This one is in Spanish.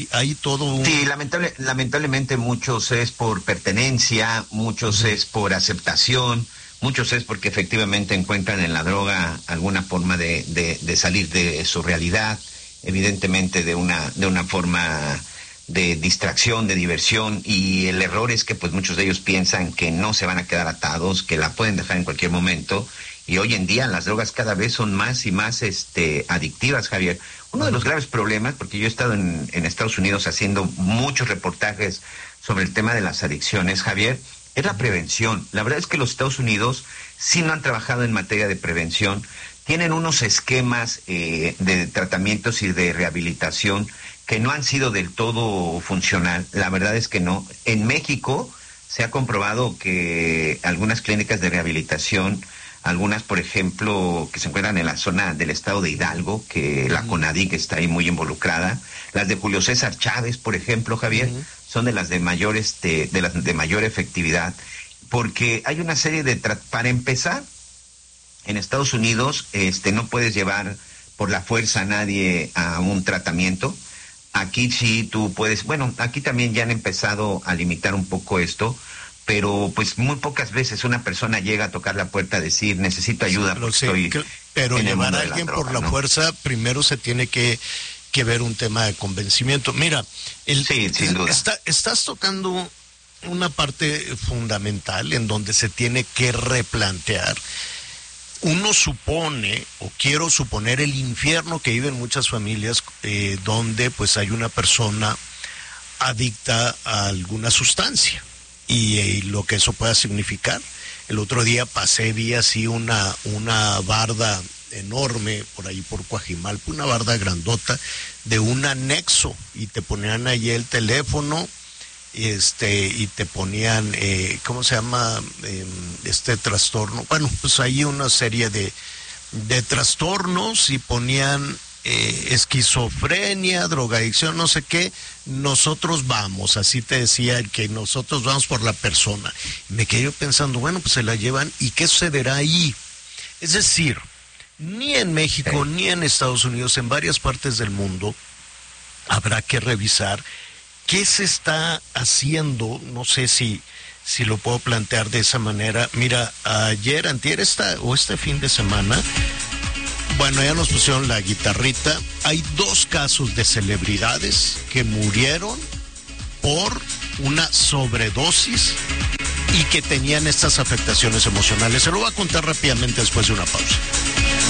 Hay todo un... Sí, lamentablemente muchos es por pertenencia, muchos es por aceptación, muchos es porque efectivamente encuentran en la droga alguna forma de salir de su realidad, evidentemente de una forma de distracción, de diversión, y el error es que pues muchos de ellos piensan que no se van a quedar atados, que la pueden dejar en cualquier momento, y hoy en día las drogas cada vez son más y más adictivas, Javier. Uno de los graves problemas, porque yo he estado en Estados Unidos haciendo muchos reportajes sobre el tema de las adicciones, Javier, es la prevención. La verdad es que los Estados Unidos sí no han trabajado en materia de prevención, tienen unos esquemas de tratamientos y de rehabilitación que no han sido del todo funcional. La verdad es que no. En México se ha comprobado que algunas clínicas de rehabilitación, algunas, por ejemplo, que se encuentran en la zona del estado de Hidalgo, que la CONADIC está ahí muy involucrada, las de Julio César Chávez, por ejemplo, Javier, son de las de mayor de mayor efectividad, porque hay una serie para empezar, en Estados Unidos no puedes llevar por la fuerza a nadie a un tratamiento. Aquí sí tú puedes, bueno, aquí también ya han empezado a limitar un poco esto, pero pues muy pocas veces una persona llega a tocar la puerta a decir necesito ayuda, sí, pero llevar a alguien por la fuerza, primero se tiene que ver un tema de convencimiento. Mira, sí, sin duda. Estás tocando una parte fundamental en donde se tiene que replantear. Uno supone, o quiero suponer, el infierno que viven muchas familias donde pues hay una persona adicta a alguna sustancia y lo que eso pueda significar. El otro día vi así una barda enorme por ahí por Coajimalpa, una barda grandota de un anexo, y te ponían ahí el teléfono y te ponían ¿cómo se llama? Este trastorno, bueno, pues hay una serie de trastornos, y ponían esquizofrenia, drogadicción, no sé qué. Nosotros vamos, así te decía, que nosotros vamos por la persona. Y me quedé yo pensando, bueno, pues se la llevan, ¿y qué sucederá ahí? Es decir, ni en México ni en Estados Unidos, en varias partes del mundo habrá que revisar qué se está haciendo. No sé si lo puedo plantear de esa manera. Mira, ayer, antier, este fin de semana, bueno, ya nos pusieron la guitarrita. Hay 2 casos de celebridades que murieron por una sobredosis y que tenían estas afectaciones emocionales. Se lo voy a contar rápidamente después de una pausa.